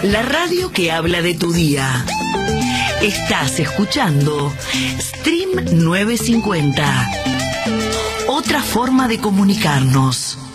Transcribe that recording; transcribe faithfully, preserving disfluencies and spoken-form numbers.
La radio que habla de tu día. Estás escuchando Stream novecientos cincuenta. Otra forma de comunicarnos.